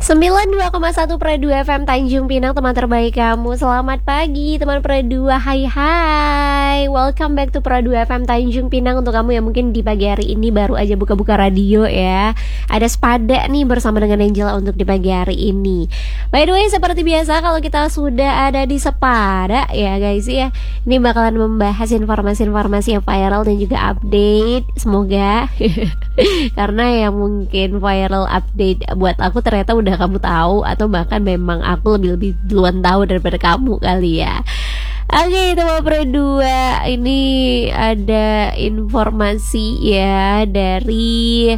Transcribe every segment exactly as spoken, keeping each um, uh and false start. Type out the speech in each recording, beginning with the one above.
sembilan puluh dua koma satu Pro dua F M Tanjung Pinang, teman terbaik kamu. Selamat pagi teman Pro dua. Hai hai. Welcome back to Pro dua F M Tanjung Pinang. Untuk kamu yang mungkin di pagi hari ini baru aja buka-buka radio ya, ada Sepada nih bersama dengan Angela untuk di pagi hari ini. By the way, seperti biasa kalau kita sudah ada di Sepada ya guys ya, ini bakalan membahas informasi-informasi yang viral dan juga update. Semoga karena yang mungkin viral update buat aku ternyata udah kamu tahu, atau bahkan memang aku lebih-lebih duluan tahu daripada kamu kali ya. Oke, teman Pro dua, ini ada informasi ya dari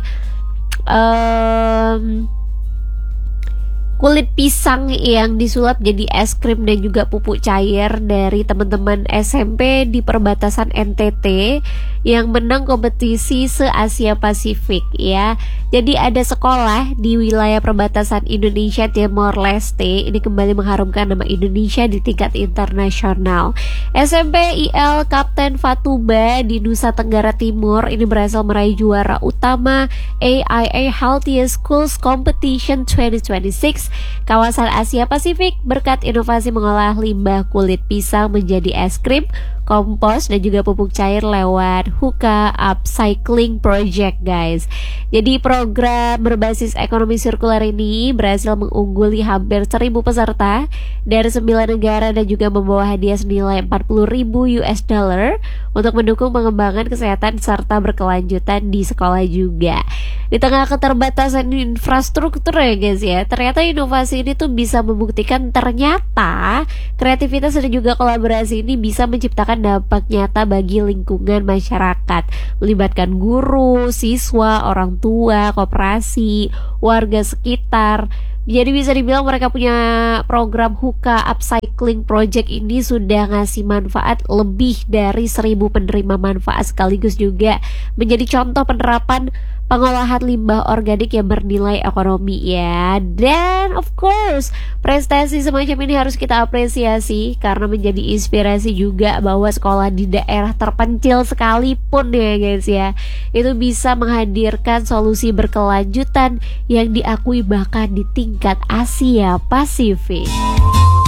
um, kulit pisang yang disulap jadi es krim dan juga pupuk cair dari teman-teman S M P di perbatasan N T T yang menang kompetisi se-Asia Pasifik ya. Jadi ada sekolah di wilayah perbatasan Indonesia Timor Leste ini kembali mengharumkan nama Indonesia di tingkat internasional. S M P I L Kapten Fatuba di Nusa Tenggara Timur ini berhasil meraih juara utama A I A Healthiest Schools Competition dua ribu dua puluh enam kawasan Asia Pasifik berkat inovasi mengolah limbah kulit pisang menjadi es krim, kompos dan juga pupuk cair lewat Hookah Upcycling Project guys. Jadi program berbasis ekonomi sirkular ini berhasil mengungguli hampir seribu peserta dari sembilan negara dan juga membawa hadiah senilai empat puluh ribu U S dollar untuk mendukung pengembangan kesehatan serta berkelanjutan di sekolah juga. Di tengah keterbatasan infrastruktur ya guys ya, ternyata inovasi ini tuh bisa membuktikan ternyata kreativitas dan juga kolaborasi ini bisa menciptakan dampak nyata bagi lingkungan masyarakat, melibatkan guru, siswa, orang tua, koperasi, warga sekitar. Jadi bisa dibilang mereka punya program Hookah Upcycling Project ini sudah ngasih manfaat lebih dari seribu penerima manfaat, sekaligus juga menjadi contoh penerapan pengolahan limbah organik yang bernilai ekonomi ya. Dan of course prestasi semacam ini harus kita apresiasi karena menjadi inspirasi juga bahwa sekolah di daerah terpencil sekalipun ya guys ya, itu bisa menghadirkan solusi berkelanjutan yang diakui bahkan di tingkat Asia Pasifik.